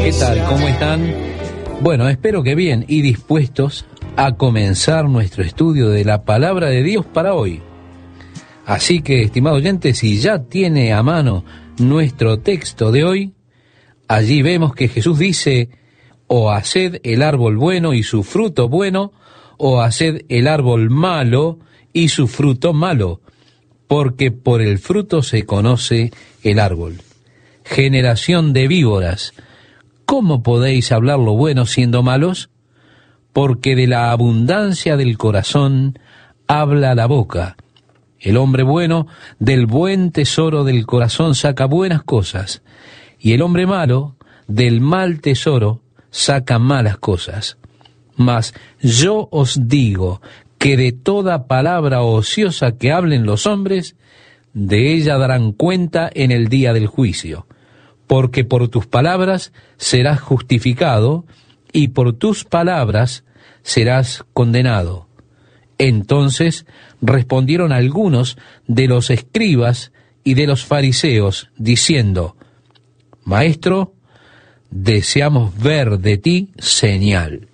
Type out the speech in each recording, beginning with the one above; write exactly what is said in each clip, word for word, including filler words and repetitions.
¿Qué tal? ¿Cómo están? Bueno, espero que bien y dispuestos a comenzar nuestro estudio de la palabra de Dios para hoy. Así que, estimado oyente, si ya tiene a mano nuestro texto de hoy, allí vemos que Jesús dice: o haced el árbol bueno y su fruto bueno, o haced el árbol malo y su fruto malo, porque por el fruto se conoce el árbol. Generación de víboras, ¿cómo podéis hablar lo bueno siendo malos? Porque de la abundancia del corazón habla la boca. El hombre bueno del buen tesoro del corazón saca buenas cosas, y el hombre malo del mal tesoro saca malas cosas. Mas yo os digo que de toda palabra ociosa que hablen los hombres, de ella darán cuenta en el día del juicio. Porque por tus palabras serás justificado, y por tus palabras serás condenado. Entonces respondieron algunos de los escribas y de los fariseos, diciendo: Maestro, deseamos ver de ti señal.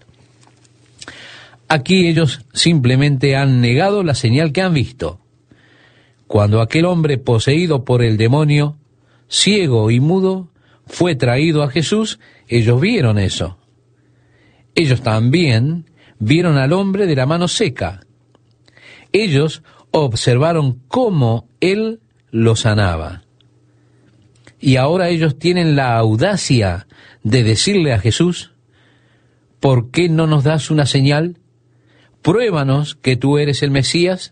Aquí ellos simplemente han negado la señal que han visto. Cuando aquel hombre poseído por el demonio, ciego y mudo, fue traído a Jesús, ellos vieron eso. Ellos también vieron al hombre de la mano seca. Ellos observaron cómo él lo sanaba. Y ahora ellos tienen la audacia de decirle a Jesús: ¿por qué no nos das una señal? Pruébanos que tú eres el Mesías.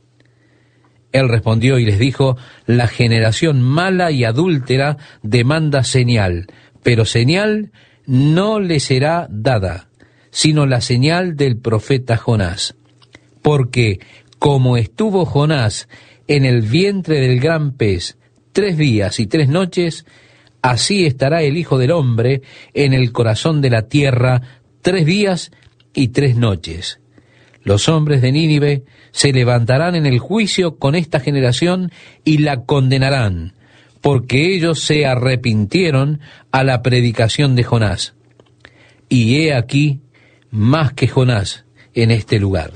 Él respondió y les dijo: la generación mala y adúltera demanda señal, pero señal no le será dada, sino la señal del profeta Jonás. Porque como estuvo Jonás en el vientre del gran pez tres días y tres noches, así estará el Hijo del Hombre en el corazón de la tierra tres días y tres noches. Los hombres de Nínive se levantarán en el juicio con esta generación y la condenarán, porque ellos se arrepintieron a la predicación de Jonás. Y he aquí más que Jonás en este lugar.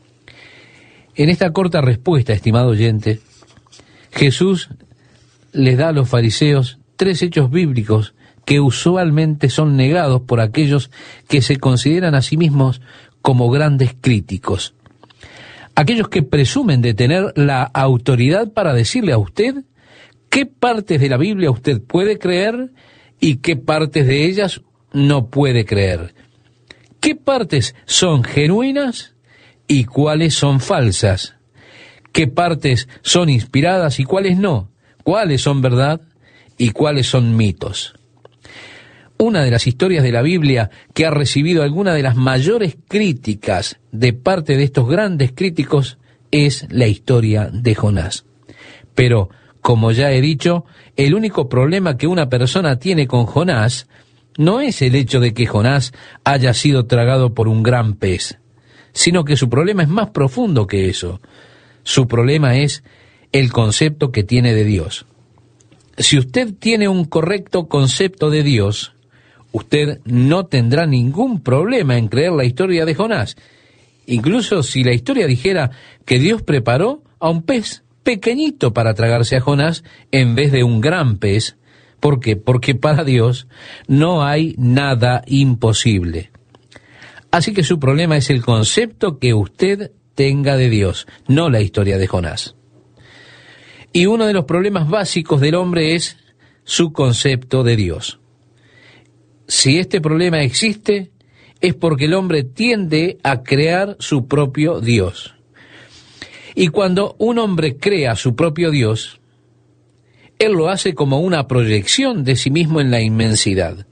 En esta corta respuesta, estimado oyente, Jesús les da a los fariseos tres hechos bíblicos que usualmente son negados por aquellos que se consideran a sí mismos como grandes críticos. Aquellos que presumen de tener la autoridad para decirle a usted qué partes de la Biblia usted puede creer y qué partes de ellas no puede creer. ¿Qué partes son genuinas y cuáles son falsas? ¿Qué partes son inspiradas y cuáles no? ¿Cuáles son verdad y cuáles son mitos? Una de las historias de la Biblia que ha recibido alguna de las mayores críticas de parte de estos grandes críticos es la historia de Jonás. Pero, como ya he dicho, el único problema que una persona tiene con Jonás no es el hecho de que Jonás haya sido tragado por un gran pez, sino que su problema es más profundo que eso. Su problema es el concepto que tiene de Dios. Si usted tiene un correcto concepto de Dios, usted no tendrá ningún problema en creer la historia de Jonás, incluso si la historia dijera que Dios preparó a un pez pequeñito para tragarse a Jonás en vez de un gran pez. ¿Por qué? Porque para Dios no hay nada imposible. Así que su problema es el concepto que usted tenga de Dios, no la historia de Jonás. Y uno de los problemas básicos del hombre es su concepto de Dios. Si este problema existe, es porque el hombre tiende a crear su propio Dios. Y cuando un hombre crea su propio Dios, él lo hace como una proyección de sí mismo en la inmensidad.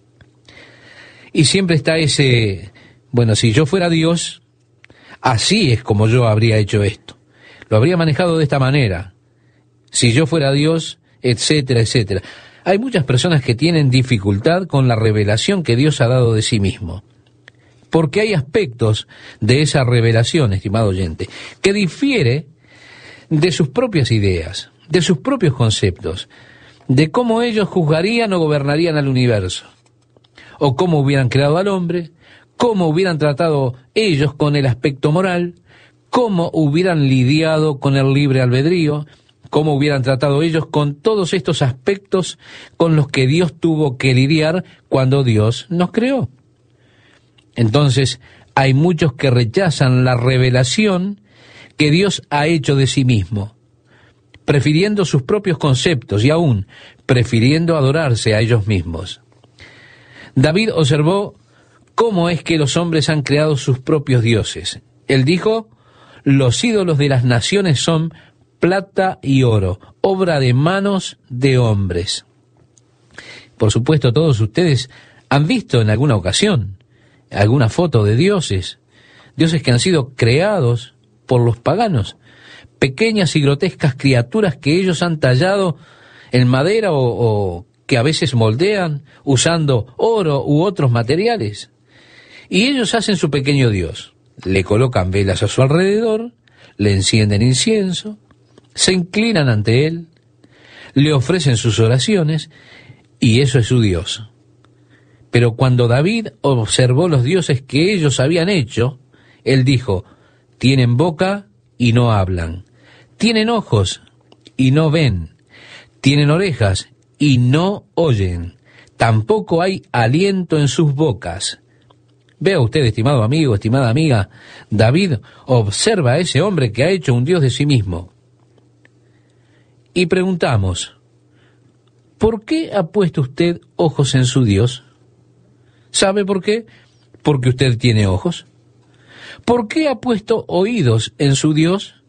Y siempre está ese: bueno, si yo fuera Dios, así es como yo habría hecho esto. Lo habría manejado de esta manera. Si yo fuera Dios, etcétera, etcétera. Hay muchas personas que tienen dificultad con la revelación que Dios ha dado de sí mismo, porque hay aspectos de esa revelación, estimado oyente, que difiere de sus propias ideas, de sus propios conceptos, de cómo ellos juzgarían o gobernarían al universo. o cómo hubieran creado al hombre, cómo hubieran tratado ellos con el aspecto moral, cómo hubieran lidiado con el libre albedrío, cómo hubieran tratado ellos con todos estos aspectos con los que Dios tuvo que lidiar cuando Dios nos creó. Entonces, hay muchos que rechazan la revelación que Dios ha hecho de sí mismo, prefiriendo sus propios conceptos y aún prefiriendo adorarse a ellos mismos. David observó cómo es que los hombres han creado sus propios dioses. Él dijo: los ídolos de las naciones son plata y oro, obra de manos de hombres. Por supuesto, todos ustedes han visto en alguna ocasión alguna foto de dioses, dioses que han sido creados por los paganos, pequeñas y grotescas criaturas que ellos han tallado en madera o, o que a veces moldean usando oro u otros materiales. Y ellos hacen su pequeño dios, le colocan velas a su alrededor, le encienden incienso, se inclinan ante él, le ofrecen sus oraciones, y eso es su Dios. Pero cuando David observó los dioses que ellos habían hecho, él dijo: tienen boca y no hablan, tienen ojos y no ven, tienen orejas y no oyen, tampoco hay aliento en sus bocas. Vea usted, estimado amigo, estimada amiga, David observa a ese hombre que ha hecho un Dios de sí mismo. Y preguntamos: ¿por qué ha puesto usted ojos en su Dios? ¿Sabe por qué? Porque usted tiene ojos. ¿Por qué ha puesto oídos en su Dios?